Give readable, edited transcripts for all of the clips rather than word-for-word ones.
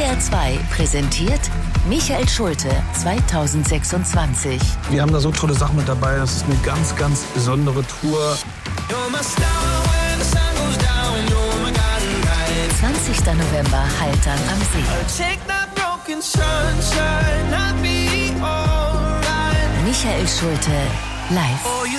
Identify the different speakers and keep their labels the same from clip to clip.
Speaker 1: WDR 2 präsentiert Michael Schulte 2026.
Speaker 2: Wir haben da so tolle Sachen mit dabei. Das ist eine ganz, ganz besondere Tour.
Speaker 1: 20. November, Haltern am See. Michael Schulte live.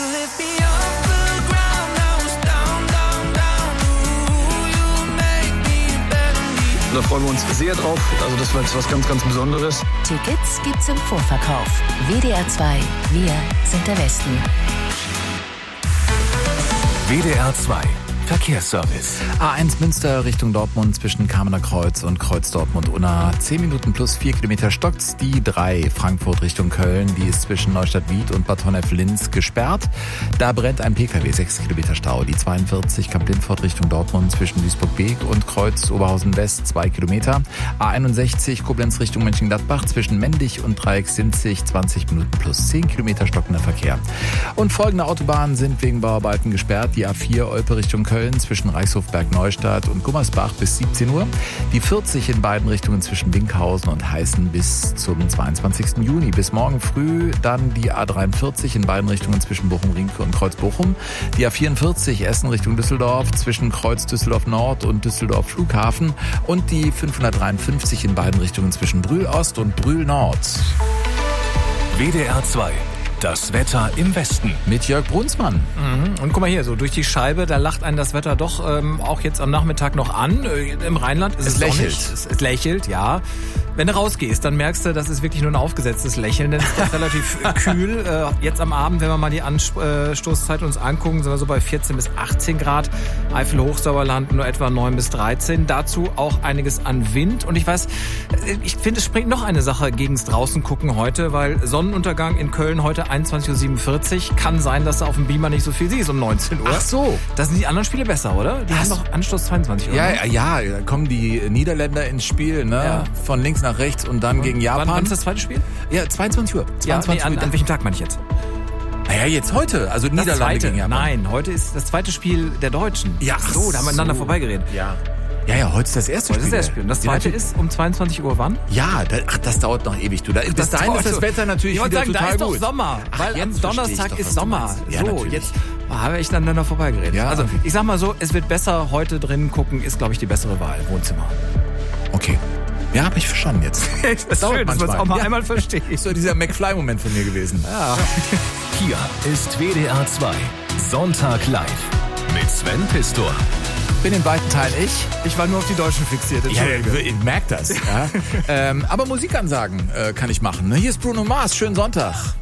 Speaker 2: Da freuen wir uns sehr drauf. Also das war jetzt was ganz, ganz Besonderes.
Speaker 1: Tickets gibt's im Vorverkauf. WDR 2, wir sind der Westen.
Speaker 3: WDR 2 Verkehrsservice.
Speaker 4: A1 Münster Richtung Dortmund zwischen Kamener Kreuz und Kreuz Dortmund-Unna. 10 Minuten plus 4 Kilometer stockt's. Die 3 Frankfurt Richtung Köln, die ist zwischen Neustadt-Wied und Bad Honnef-Linz gesperrt. Da brennt ein PKW, 6 Kilometer Stau. Die 42 Kamp-Lindfort Richtung Dortmund zwischen Duisburg-Beek und Kreuz Oberhausen-West 2 Kilometer. A61 Koblenz Richtung Mönchengladbach zwischen Mendig und Dreieck-Sinzig 20 Minuten plus 10 Kilometer stockender Verkehr. Und folgende Autobahnen sind wegen Bauarbeiten gesperrt. Die A4 Olpe Richtung Köln zwischen Reichshofberg-Neustadt und Gummersbach bis 17 Uhr. Die 40 in beiden Richtungen zwischen Winkhausen und Heißen bis zum 22. Juni. Bis morgen früh dann die A43 in beiden Richtungen zwischen Bochum-Rienke und Kreuz-Bochum. Die A44 Essen Richtung Düsseldorf zwischen Kreuz Düsseldorf-Nord und Düsseldorf-Flughafen. Und die 553 in beiden Richtungen zwischen Brühl-Ost und Brühl-Nord.
Speaker 3: WDR 2. Das Wetter im Westen.
Speaker 4: Mit Jörg Brunsmann.
Speaker 5: Und guck mal hier, so durch die Scheibe, da lacht einen das Wetter doch auch jetzt am Nachmittag noch an. Im Rheinland ist es
Speaker 4: lächelt.
Speaker 5: sonnig. Es lächelt, ja. Wenn du rausgehst, dann merkst du, das ist wirklich nur ein aufgesetztes Lächeln, denn es ist relativ kühl. Jetzt am Abend, wenn wir mal die Anstoßzeit uns angucken, sind wir so bei 14 bis 18 Grad. Eifel-Hochsauerland nur etwa 9 bis 13. Dazu auch einiges an Wind. Und ich finde, es springt noch eine Sache gegens draußen gucken heute, weil Sonnenuntergang in Köln heute 21.47 Uhr. Kann sein, dass du auf dem Beamer nicht so viel siehst um 19 Uhr.
Speaker 4: Ach so.
Speaker 5: Da sind die anderen Spiele besser, oder? Die haben doch Anstoß 22 Uhr.
Speaker 4: Ja, da kommen die Niederländer ins Spiel, ne?
Speaker 5: Ja.
Speaker 4: Von links nach rechts und dann gegen Japan.
Speaker 5: Wann ist das zweite Spiel?
Speaker 4: Ja, 22 Uhr. 22 Uhr.
Speaker 5: An welchem Tag meine ich jetzt?
Speaker 4: Naja, jetzt heute. Also Niederlande gegen Japan.
Speaker 5: Nein, heute ist das zweite Spiel der Deutschen.
Speaker 4: Ja,
Speaker 5: ach so, da haben wir aneinander vorbeigeredet.
Speaker 4: Ja, heute ist das erste Spiel.
Speaker 5: Heute ist das erste Spiel. Und das zweite ist um 22 Uhr wann?
Speaker 4: Ja, das dauert noch ewig. Bis dahin ist das Wetter natürlich
Speaker 5: ich
Speaker 4: wieder
Speaker 5: sagen,
Speaker 4: total
Speaker 5: da ist
Speaker 4: gut.
Speaker 5: Doch Sommer, weil am Donnerstag ist Sommer.
Speaker 4: Ja,
Speaker 5: so,
Speaker 4: natürlich.
Speaker 5: jetzt habe ich aneinander vorbeigeredet.
Speaker 4: Ja.
Speaker 5: Also, ich sag mal so, es wird besser heute drin gucken, ist, glaube ich, die bessere Wahl. Wohnzimmer.
Speaker 4: Okay. Ja, habe ich verstanden jetzt.
Speaker 5: Das ist schön, dass man es auch mal einmal versteht.
Speaker 4: Ist so dieser McFly-Moment von mir gewesen.
Speaker 5: Ja.
Speaker 3: Hier ist WDR 2 Sonntag live mit Sven Pistor.
Speaker 4: Bin in weiten Teilen ich.
Speaker 5: Ich war nur auf die Deutschen fixiert.
Speaker 4: Ja, ich merke das. Ja. Aber Musikansagen kann ich machen. Hier ist Bruno Mars. Schönen Sonntag.